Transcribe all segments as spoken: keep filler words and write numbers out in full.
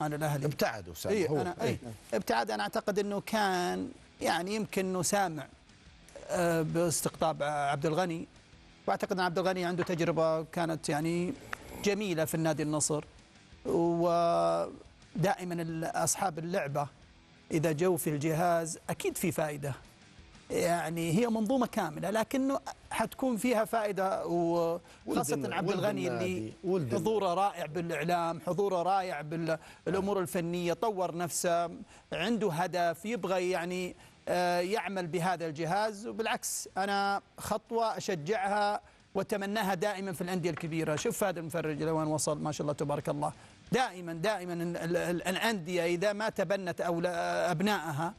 عن الاهلي. ابتعدوا سامع. إيه أنا إيه ابتعد. انا اعتقد انه كان يعني يمكن انه سامع آه باستقطاب عبد الغني، واعتقد ان عبد الغني عنده تجربه كانت يعني جميله في النادي النصر، ودائما اصحاب اللعبه اذا جو في الجهاز اكيد في فائده، يعني هي منظومه كامله لكنه حتكون فيها فائده، وخاصه عبد الغني اللي حضوره رائع بالاعلام، حضوره رائع بالامور الفنيه، طور نفسه، عنده هدف، يبغى يعني يعمل بهذا الجهاز. وبالعكس انا خطوه اشجعها واتمناها دائما في الانديه الكبيره. شوف هذا المفرج لوين وصل، ما شاء الله تبارك الله. دائما دائما الانديه اذا ما تبنت او ابنائها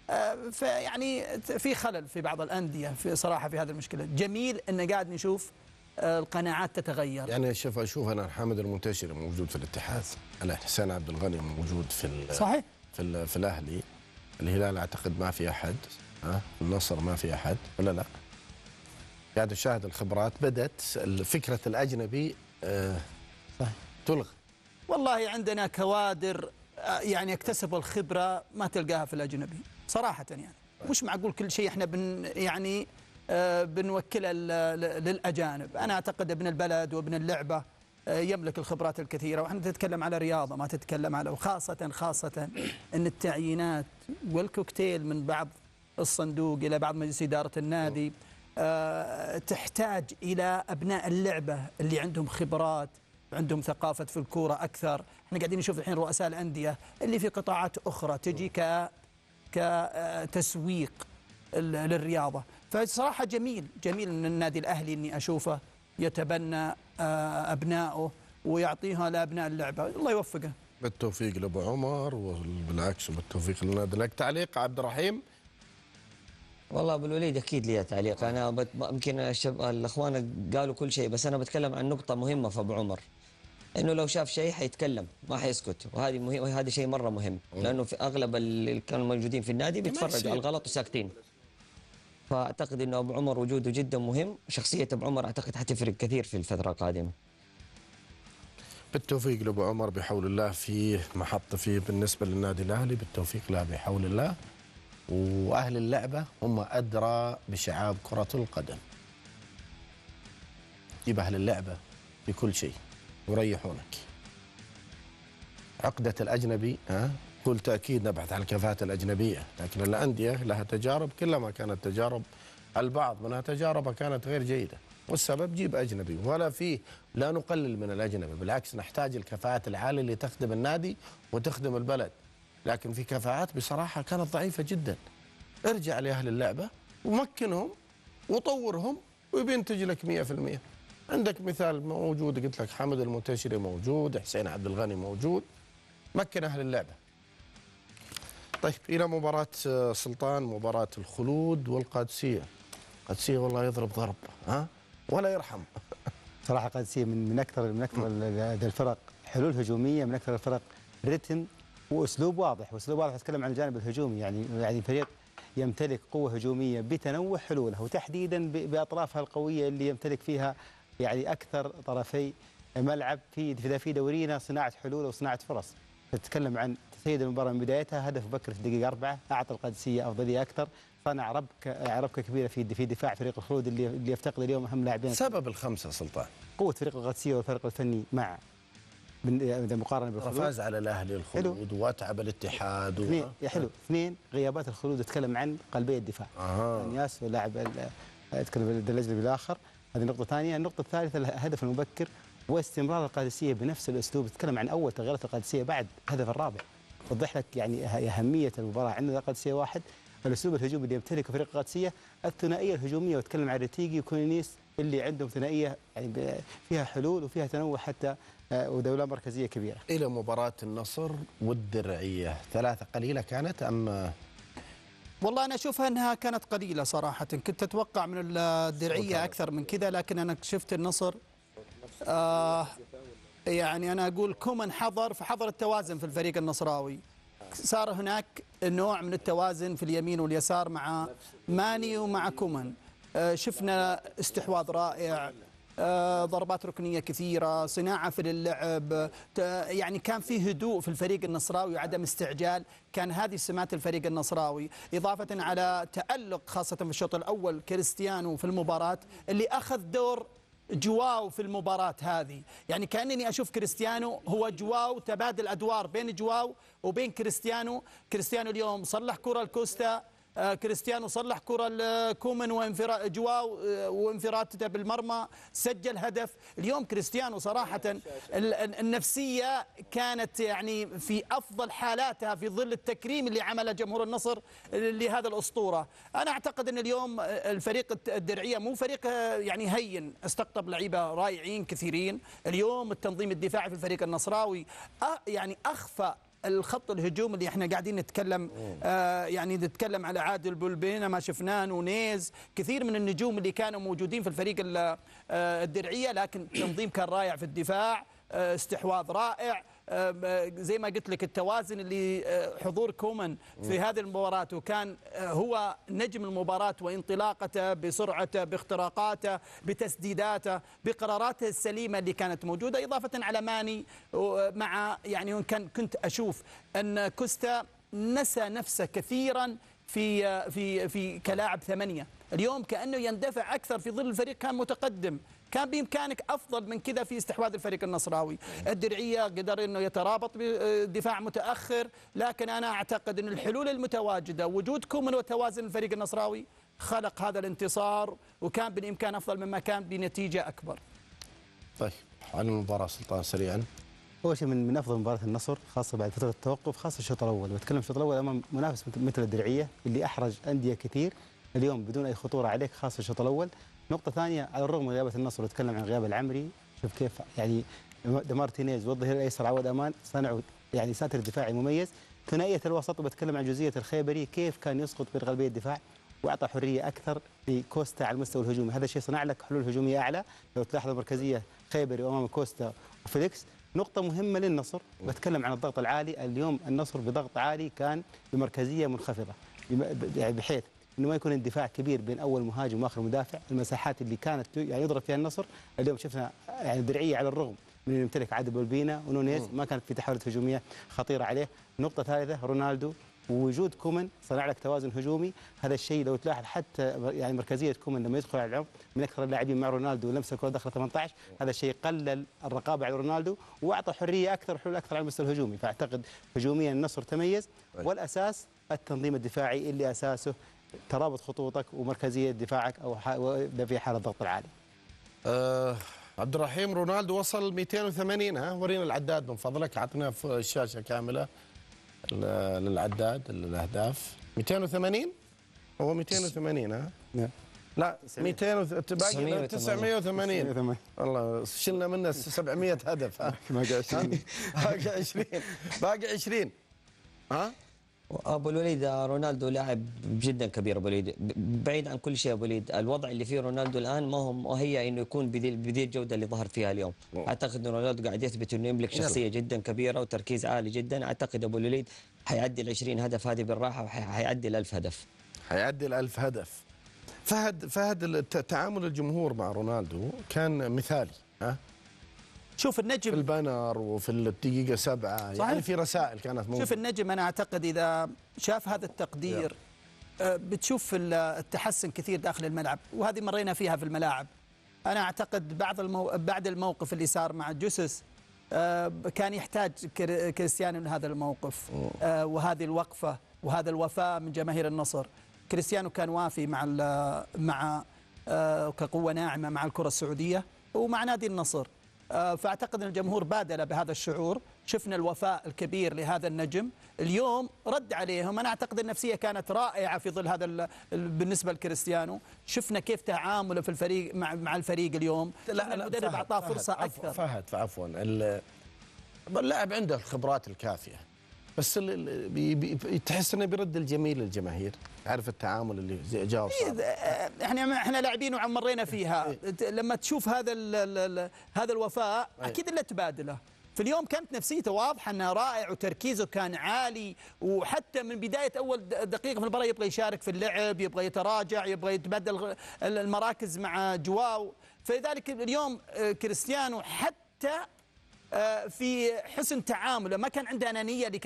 فيعني في خلل في بعض الانديه في صراحه في هذه المشكله. جميل ان قاعد نشوف القناعات تتغير. يعني شوف اشوف انا حامد المنتشري موجود في الاتحاد، حسين عبد الغني موجود في صحيح في في الاهلي، الهلال اعتقد ما في احد، ها النصر ما في احد ولا لا؟ قاعد اشاهد الخبرات، بدات فكره الاجنبي أه صحيح تلغى. والله عندنا كوادر يعني اكتسبوا الخبره ما تلقاها في الاجنبي صراحه، يعني مش معقول كل شيء احنا بن يعني آه بنوكله للاجانب. انا اعتقد ابن البلد وابن اللعبه آه يملك الخبرات الكثيره، واحنا تتكلم على رياضه ما تتكلم على، وخاصه خاصه ان التعيينات والكوكتيل من بعض الصندوق الى بعض مجلس اداره النادي آه تحتاج الى ابناء اللعبه اللي عندهم خبرات، عندهم ثقافه في الكوره اكثر. احنا قاعدين نشوف الحين رؤساء الانديه اللي في قطاعات اخرى تجي ك كتسويق للرياضه. فصراحه جميل جميل ان النادي الاهلي اني اشوفه يتبنى ابنائه ويعطيها لابناء اللعبه. الله يوفقه. بالتوفيق لابو عمر، وبالعكس وبالتوفيق للنادي. لك تعليق عبد الرحيم؟ والله ابو الوليد اكيد لي تعليق. انا يمكن الاخوان قالوا كل شيء، بس انا بتكلم عن نقطه مهمه في ابو عمر، انه لو شاف شيء حيتكلم ما حيسكت، وهذه مهم، وهذا شيء مره مهم، لانه في اغلب اللي كانوا موجودين في النادي بيتفرجوا على الغلط وساكتين. فاعتقد انه ابو عمر وجوده جدا مهم، شخصيه ابو عمر اعتقد حتفرق كثير في الفتره القادمه. بالتوفيق لابو عمر بحول الله في محطه فيه بالنسبه للنادي الاهلي، بالتوفيق له بحول الله. واهل اللعبه هم ادرى بشعاب كره القدم. جيب اهل اللعبه بكل شيء يريحونك. عقدة الأجنبي ها كل تأكيد نبحث عن الكفاءات الأجنبية، لكن الأندية لها تجارب، كلما كانت تجارب البعض منها تجارب كانت غير جيدة، والسبب جيب أجنبي. ولا فيه لا نقلل من الأجنبي، بالعكس نحتاج الكفاءات العالية اللي تخدم النادي وتخدم البلد، لكن في كفاءات بصراحة كانت ضعيفة جدا. ارجع لأهل اللعبة ومكنهم وطورهم وبينتج لك مئة في المئة. عندك مثال موجود، قلت لك حامد المنتشري موجود، حسين عبد الغني موجود، مكن أهل اللعبة. طيب إلى مباراة سلطان، مباراة الخلود والقادسية. القادسية والله يضرب ضرب ها ولا يرحم. صراحة القادسية من من أكثر من أكثر الفرق حلول هجومية، من أكثر الفرق رتم وأسلوب واضح، وأسلوب واضح أتكلم عن الجانب الهجومي. يعني يعني فريق يمتلك قوة هجومية بتنوع حلوله، وتحديدا بأطرافها القوية اللي يمتلك فيها يعني أكثر طرفي ملعب في في دورينا صناعة حلول وصناعة فرص. تتكلم عن تسيد المباراة من بدايتها، هدف بكر في الدقيقة أربعة أعطى القادسية أفضلية أكثر، صنع ربكة ربكة كبيرة في في دفاع فريق الخلود اللي اللي يفتقد اليوم أهم لاعبين. سبب الخمسة سلطان قوة فريق القادسية والفريق الفني مع مقارنة بالخلود. فاز على الأهلي الخلود وأتعب الاتحاد. اثنين و... يا حلو اثنين غيابات الخلود، تتكلم عن قلبي الدفاع. أها انياس ولاعب اتكلم الأجنبي الآخر، هذه نقطة ثانية. النقطة الثالثة الهدف المبكر واستمرار القادسية بنفس الأسلوب. تتكلم عن أول تغييرات القادسية بعد الهدف الرابع، وضح لك يعني أهمية المباراة. عندنا القادسية واحد، الأسلوب الهجومي اللي يمتلكه فريق القادسية، الثنائية الهجومية، وتكلم عن ريتيجي وكونينيس اللي عندهم ثنائية يعني فيها حلول وفيها تنوع حتى ودولة مركزية كبيرة. إلى مباراة النصر والدرعية، ثلاثة قليلة كانت أم؟ والله أنا أشوفها أنها كانت قليلة صراحة، كنت أتوقع من الدرعية أكثر من كذا، لكن أنا شفت النصر آه يعني أنا أقول كومن حضر، فحضر التوازن في الفريق النصراوي. صار هناك نوع من التوازن في اليمين واليسار مع ماني ومع كومن. آه شفنا استحواذ رائع، ضربات ركنية كثيرة، صناعة في اللعب، يعني كان في هدوء في الفريق النصراوي وعدم استعجال، كان هذه سمات الفريق النصراوي، إضافة على تألق خاصة في الشوط الأول كريستيانو في المباراة اللي أخذ دور جواو في المباراة هذه. يعني كأنني أشوف كريستيانو هو جواو، تبادل أدوار بين جواو وبين كريستيانو. كريستيانو اليوم صلح كرة الكوستا، كريستيانو صلح كرة الكومن وانفراد جواو وانفراده بالمرمى، سجل هدف. اليوم كريستيانو صراحة النفسية كانت يعني في أفضل حالاتها في ظل التكريم اللي عمله جمهور النصر لهذا الأسطورة. أنا أعتقد أن اليوم الفريق الدرعية مو فريق يعني هين، استقطب لعيبة رائعين كثيرين. اليوم التنظيم الدفاعي في الفريق النصراوي يعني أخفى الخط الهجوم اللي احنا قاعدين نتكلم آه يعني نتكلم على عادل بولبينا ما شفناه، نونيز، كثير من النجوم اللي كانوا موجودين في الفريق آه الدرعية، لكن التنظيم كان رائع في الدفاع، آه استحواذ رائع، آه زي ما قلت لك التوازن اللي آه حضور كومان في هذه المباراة، وكان آه هو نجم المباراة وانطلاقته بسرعته باختراقاته بتسديداته بقراراته السليمة اللي كانت موجودة، إضافة على ماني مع يعني كان كنت أشوف أن كوستا نسى نفسه كثيرا في في في كلاعب ثمانية. اليوم كأنه يندفع أكثر في ظل الفريق كان متقدم، كان بإمكانك أفضل من كذا في استحواذ الفريق النصراوي. الدرعية قدر أنه يترابط بدفاع متأخر، لكن أنا أعتقد أن الحلول المتواجدة وجود كومن وتوازن الفريق النصراوي خلق هذا الانتصار، وكان بالإمكان أفضل مما كان بنتيجة أكبر. طيب عن المباراة سلطان سريعا. أول شيء من من أفضل مباراة النصر خاصة بعد فترة التوقف، خاصة الشوط الأول. بتكلم الشوط الأول أمام منافس مثل الدرعية اللي أحرج أندية كثير اليوم بدون أي خطورة عليك، خاصة الشوط الأول. نقطة ثانية، على الرغم من غيابة النصر وتكلم عن غياب العمري، شوف كيف يعني مارتينيز والظهير الأيسر عواد أمان صنعوا يعني ساتر دفاعي مميز. ثنائية الوسط، وبتكلم عن جزئية الخيبري كيف كان يسقط بغالبية الدفاع واعطى حريه اكثر لكوستا على المستوى الهجومي، هذا الشيء صنع لك حلول هجوميه اعلى. لو تلاحظ المركزيه خيبري امام كوستا وفيليكس. نقطه مهمه للنصر، بتكلم عن الضغط العالي. اليوم النصر بضغط عالي كان بمركزيه منخفضه، يعني بحيث انه ما يكون اندفاع كبير بين اول مهاجم واخر مدافع. المساحات اللي كانت يعني يضرب فيها النصر اليوم شفنا يعني الدرعيه على الرغم من انه يمتلك عادل بولبينا ونونيز ما كانت في تحولات هجوميه خطيره عليه. نقطه ثالثه، رونالدو ووجود كومان صنع لك توازن هجومي. هذا الشيء لو تلاحظ حتى يعني مركزيه كومان لما يدخل على العمق من اكثر اللاعبين مع رونالدو ولمسه الكره داخل ثمانية عشر، هذا الشيء قلل الرقابه على رونالدو واعطى حريه اكثر وحلول اكثر على المستوى الهجومي. فاعتقد هجوميا النصر تميز، والاساس التنظيم الدفاعي اللي اساسه ترابط خطوطك ومركزيه دفاعك او في حاله الضغط العالي. أه عبد الرحيم، رونالدو وصل مئتين وثمانين، ها ورينا العداد من فضلك، اعطنا الشاشه كامله للعداد الاهداف. مئتين وثمانين هو مئتين وثمانين ها؟ نعم. لا مئتين باقي تسعمئة وثمانين. والله شلنا منه سبعمئة هدف. ها باقي عشرين. باقي عشرين باقي عشرين. ها ابو الوليد، رونالدو لاعب جدا كبير. ابو الوليد بعيد عن كل شيء، ابو الوليد الوضع اللي فيه رونالدو الان ما هو مهيأ انه يكون بذي الجوده اللي ظهر فيها اليوم. اعتقد ان رونالدو قاعد يثبت انه يملك شخصيه جدا كبيره وتركيز عالي جدا. اعتقد ابو الوليد حيعدي ال عشرين هدف هذه بالراحه، وحيعدي ال ألف هدف. حيعدي ال ألف هدف. فهد فهد تعامل الجمهور مع رونالدو كان مثالي. ها شوف النجم في البانر وفي الدقيقة سبعة صحيح. يعني في رسائل كانت موجودة. شوف النجم، أنا أعتقد إذا شاف هذا التقدير بتشوف التحسن كثير داخل الملعب، وهذه مرينا فيها في الملاعب. أنا أعتقد بعض المو... بعد الموقف اللي صار مع جوسس كان يحتاج كريستيانو لهذا الموقف وهذه الوقفة وهذا الوفاء من جماهير النصر. كريستيانو كان وافي مع مع كقوة ناعمة مع الكرة السعودية ومع نادي النصر. فأعتقد أن الجمهور بادل بهذا الشعور. شفنا الوفاء الكبير لهذا النجم، اليوم رد عليهم. أنا أعتقد النفسية كانت رائعة في ظل هذا بالنسبة لكريستيانو. شفنا كيف تعامله في الفريق مع مع الفريق اليوم. لا المدرب أعطاه فرصة أكثر. فهد عفوا اللاعب عنده الخبرات الكافية، بس بي بي تحس انه بيرد الجميل للجماهير، عارف التعامل اللي جاوب. احنا احنا لاعبين ومرينا فيها. لما تشوف هذا ال ال هذا الوفاء اكيد اللي تبادله. في اليوم كانت نفسيته واضحه انه رائع وتركيزه كان عالي، وحتى من بدايه اول دقيقه في المباراه يبغى يشارك في اللعب، يبغى يتراجع، يبغى يتبدل المراكز مع جواو. فلذلك اليوم كريستيانو حتى في حسن تعامله ما كان عنده أنانية.